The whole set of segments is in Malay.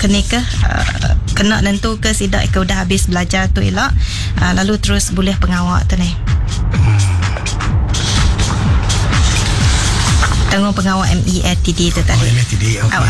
kena ke kena nentu ke sidak ke udah habis belajar tu elok, lalu terus boleh pengawal tu ni. Tanggung pengawal METD tu tadi. METD, okey.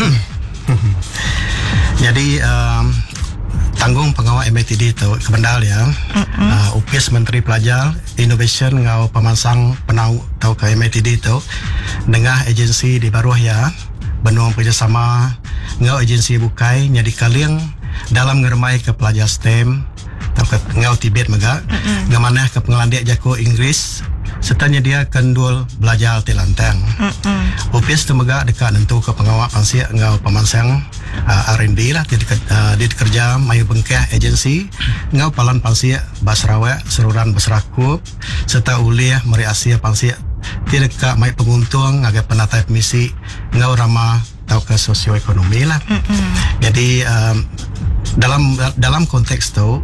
Jadi tanggung pengawal METD tu kebendal ya. Upis Menteri Pelajar Innovation ngau pemansang penau tau ke METD tu dengan agensi di Baruah ya, benuang kerjasama ngau agensi bukai nyadi kaliang dalam ngermai ke pelajar STEM tau ke ngau Tibet mega ngamanah ke pengelandiak jako Inggris serta nyediakan dual belajar tilantang. Upis tu mega dekat nentu ke pengawal pansiak ngau pemansang R&D lah di kerja mayu bengkeh agensi ngau palan pansiak Basrawak seruran Basrakup serta uliah Meri Asia pansiak tidak ka mai penguntung agar penatai misi ngau ramah tau ke sosioekonomi lah. Jadi dalam konteks tu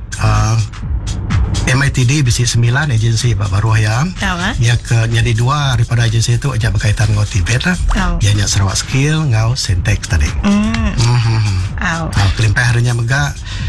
MITD bisi 9 agensi Baruah ya. Ya ke jadi 2 daripada agensi itu aja berkaitan ngau Tibet lah. Ianya Sarawak Skill ngau Sintex tadi. Kelimpah harinya mega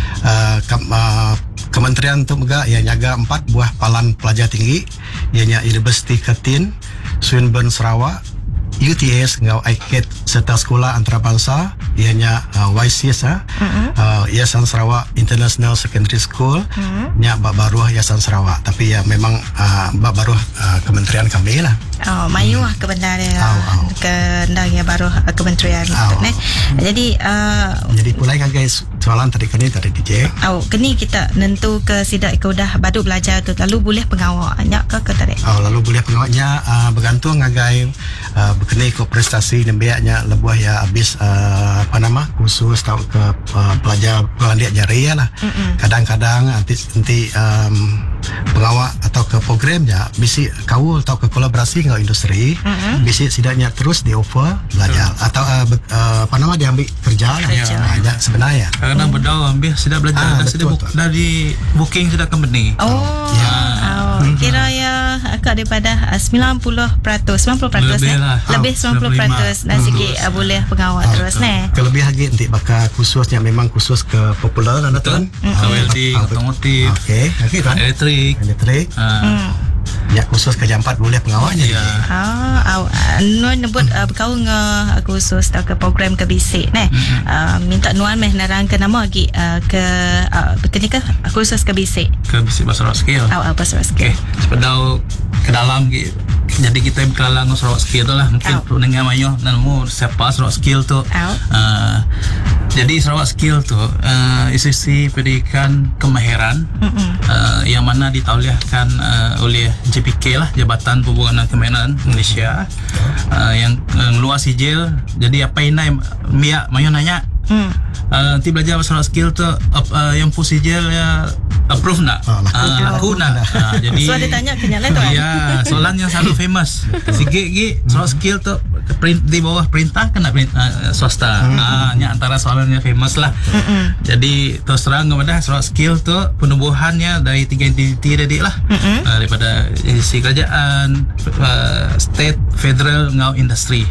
kementerian tu mega ia nyaga 4 buah palan pelajar tinggi ianya Universiti Ketin, Swinburne Sarawak, UTS ngau IKET serta sekolah antarabangsa ianya YCS Yayasan Sarawak International Secondary School nya Baruah Yayasan Sarawak, tapi ya memang Baruah kementerian kami lah. Mayu lah ke benda ke ndang ya Baruah kementerian Jadi pulai kan guys soalan tadi DJ. Kini kita nentu ke sidak ke udah baru belajar tu lalu boleh pengawalnya ke tadi. Lalu boleh pengawalnya bergantung ngagai berkenai ke prestasi nembeaknya lebuah ya habis khusus tau ke pelajar pelandiak jari lah. Kadang-kadang nanti pengawal atau ke programnya bisi kawul atau ke kolaborasi dengan industri bisi sidaknya terus di offer belajar atau diambil kerja lah sebenarnya. Kadang berdau ambil sudah belajar dah di booking sudah company. Kira ya agak daripada 90% lebih 90% dan sikit boleh pengawal terus ni. Kelebih lagi nanti bakal khususnya memang khusus ke popular lah tuan. Welding, otomotif, kan? Elektrik. Ya khusus kerja 4 boleh pengawalnya. Nuan nebut berkau ngah khusus tak ke program ke bisik ni. Minta nuan meh narang ke nama lagi ke betul ke khusus ke bisik. Ke bisik Sarawak Skill. Sarawak Skill. Sepedau ke dalam gitu. Jadi kita berkenalan dengan Sarawak Skill tu lah. Mungkin dengan mayo nemu siapa Sarawak Skill tu. Jadi Sarawak Skill tu institusi pendidikan kemahiran yang mana ditauliahkan oleh JPK lah, Jabatan Pembangunan Kemahiran Malaysia, yang luas sijil. Jadi apa ini Mia mayo nanya nanti belajar Sarawak Skill tu yang sijil ya approve nak? Aku nak. Jadi so dia tanya kenyala tu. Ya, soalan yang selalu famous. Sikit Sarawak Skill tu di bawah perintah kena swasta. Nya antara soalan yang famous lah. Jadi terus terang kepada Sarawak Skill tu penubuhannya dari 3 entiti tadi lah. Daripada institusi kerajaan, state, federal ngau industri.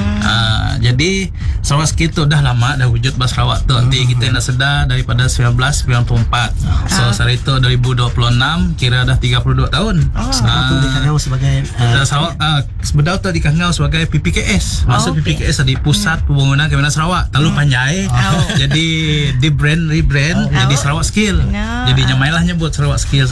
Jadi Sarawak Skill tu dah lama dah wujud di Sarawak tu. Nanti kita nak sedar daripada 1994. So hari itu 2026 kira dah 32 tahun. Itu dikangau sebagai Sarawak sebedau tu dikangau sebagai PPKS. Maksud PPKS tadi Pusat Pembangunan Kemahiran Sarawak. Terlalu panjang. Jadi di rebrand jadi Sarawak Skill. Jadi nyamailah nyebut Sarawak Skill.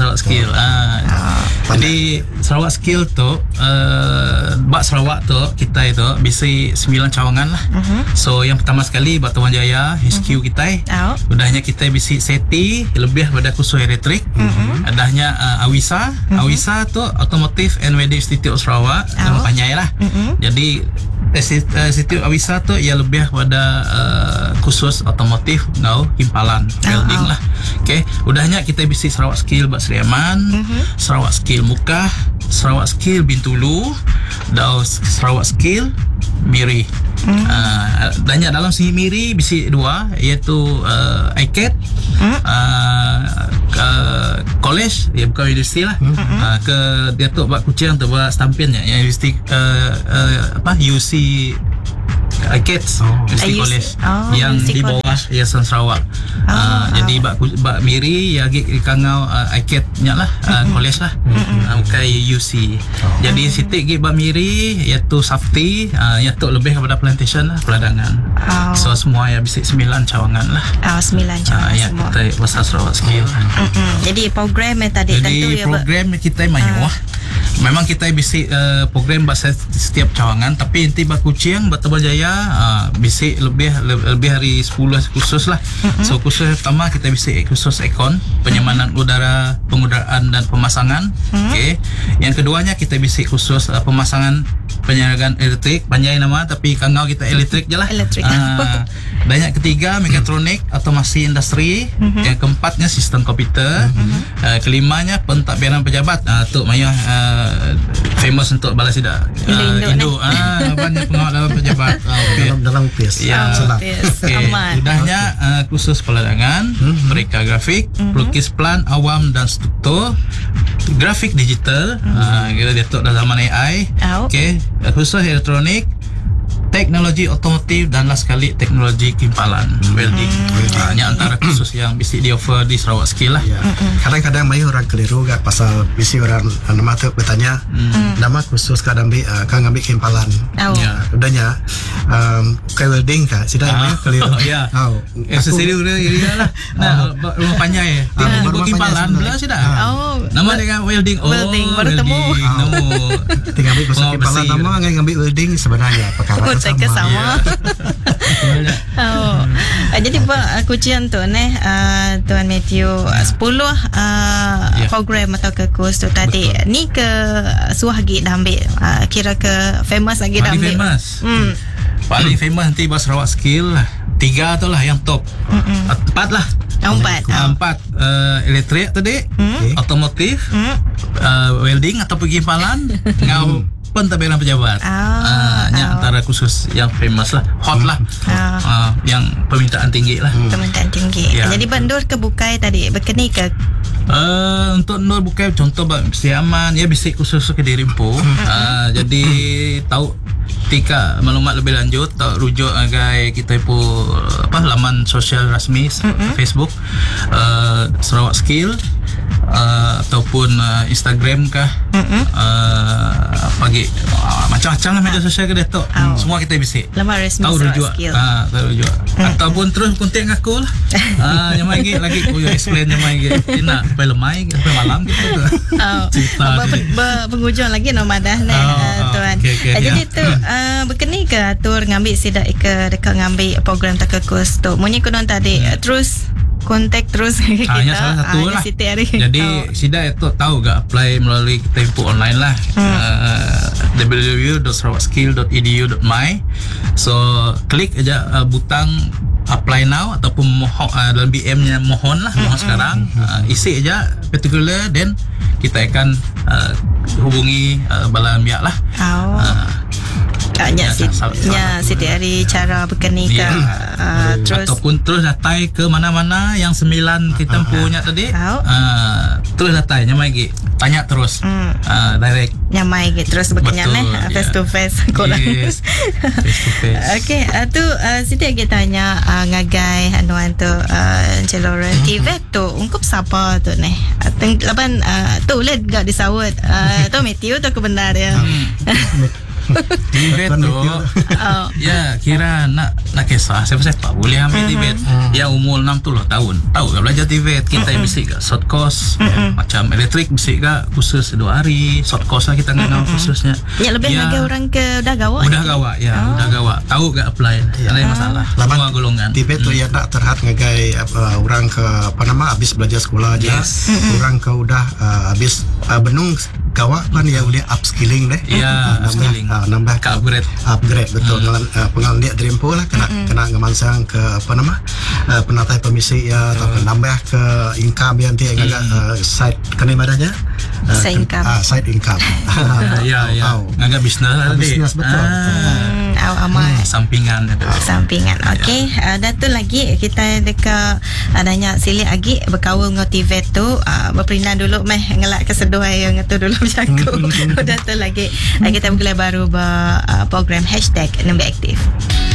Jadi Sarawak Skill tu bak Sarawak tu kita itu bisi 9 cawangan lah. So yang pertama sekali Batuan Jaya HQ kita. Udahnya kita bisi SETI lebih pada khusus elektrik. Adanya Awisa. Awisa tu Automotive and Welding Institute Sarawak. Nama panjang lah. Jadi Institut Awisa tu ia lebih pada khusus otomotif ngau himpalan welding lah. Okay, udahnya kita bisi Sarawak Skill Bak Seriaman, Sarawak Skill Mukah, Sarawak Skill Bintulu, dan Sarawak Skill Miri. Banyak dalam si Miri bisi 2 iaitu IKET, college ya bukan universiti lah. Ke dia tu buat kucing tu buat stampinnya yang universiti UC IKET University College yang di bawah lah Yayasan Sarawak. Jadi bak miri ya gig kangau ICAT nya lah college lah. Bukan UC. Jadi sitik gig bak miri iaitu safety iaitu lebih kepada plantation lah, peladangan. So semua ya bisik 9 cawangan lah. 9 cawangan ya, semua. Kita pasal Sarawak skill. Jadi program tadi jadi tentu ya program kita manyuah. Memang kita bisik program bahasa setiap cawangan, tapi inti bak Kuching Batubara Jaya bisik lebih hari 10 khusus lah. So khusus pertama kita bisik khusus ekon, penyamanan udara, pengudaraan dan pemasangan. Okay. Yang keduanya kita bisik khusus pemasangan penyaringan elektrik, panjang nama tapi kangau kita elektrik je lah. Elektrik. Dan yang ketiga mekatronik, otomasi industri. Yang keempatnya sistem komputer. Kelimanya pentadbiran pejabat. Tu Maya famous untuk balas tidak Indo. Banyak pengawal dalam pejabat. Dalam UPS. Ya. Okay. Udahnya khusus peladangan, mereka grafik, pelukis plan awam dan struktur, grafik digital. Kita datuk dalam zaman AI. Okay. Khusus elektronik, teknologi otomotif dan last sekali teknologi kimpalan, welding. Ini antara khusus yang bisa di offer di Sarawak Skill lah. Kadang-kadang mai orang keliru gak pasal bisi orang nama tu bertanya nama khusus kadang kan ngambil kimpalan. Udahnya kayak welding kah sidang mai keliru. Ya. Sesiri udah lah. Nah, rumah panjai. Tinggal kimpalan belah sudah. Nama dengan welding. Welding baru temu. Tinggal ambil khusus kimpalan nama ngambil welding sebenarnya perkara sama. Jadi Kuching tu Tuan Matthew 10 program atau ke kurs tu tadi. Ni ke suah lagi dah ambil, kira ke famous lagi dah ambil. Paling famous nanti bahasa Sarawak Skill 3 tu lah yang top. 4 lah. 4 elektrik tadi, otomotif, welding atau pengimpalan, ngau pentadbiran pejabat. Antara khusus yang famous lah, hot lah, yang permintaan tinggi lah. Permintaan tinggi. Jadi Nur kebukai tadi berkeni ke? Untuk Nur bukai contoh Siaman ya bisik khusus ke Dirimpo. Jadi tahu ketika maklumat lebih lanjut tahu rujuk agai kita laman sosial rasmi Facebook Sarawak Skill ataupun Instagram kah, pagi macam-macam lah media sosial ke Datuk. Semua kita bisik laman resmi tahu Sarawak rujuk. Skill. Tahu rujuk. Ataupun terus kontak aku lah. Nyamai lagi aku explain nyamai nak sampai lemai sampai malam gitu. Cerita penghujung lagi nomadah tuan. Jadi tu berkeni ke atur ngambil sidak ke dekat ngambil program tak kurs tu. Munyi kunon tadi terus kontak terus kita. Salah satu lah. Jadi sidak itu tahu gak apply melalui tempo online lah. www.sarawakskill.edu.my. So klik aja butang apply now ataupun dalam BM-nya mohon sekarang. Isi aja particular then kita akan hubungi balan biak lah. Siti hari cara berkeni ke terus ataupun terus datai ke mana-mana yang 9 kita punya tadi. Terus datai nyamai lagi tanya terus direct nyamai lagi terus berkenyan face to face. Yes, face to face. Okay, tu Siti lagi tanya ngagai anuan tu Celoran TVET tu ungkup siapa tu ni laban tu boleh gak disawat tu Matthew tu kebenar ya. Tibet tu ya kira nak kisah siapa boleh ambil Tibet yang umur 60 tahun tahu tak belajar Tibet kita bisik kat short course macam elektrik bisik kat khusus 2 hari short course lah kita kenal khususnya ya lebih lagi orang ke udah gawak tahu gak apply tak ada masalah semua golongan Tibet tu yang tak terhad ngagai orang ke habis belajar sekolah aja orang ke udah habis benung gawak kan ya boleh upskilling deh upskilling nambah ke upgrade betul pengal lihat Dreampo lah kena ngemansang ke penatai pemisi ya atau nambah ke income yang nanti agak side kena ibadahnya side income agak bisnes betul amal sampingan okey Datuk lagi kita dekat adanya silik lagi berkawal ngotivet tu berperindah dulu meh ngelak keseduh yang tu dulu bercakap Datuk lagi kita mulai baru program #Nembe Aktif.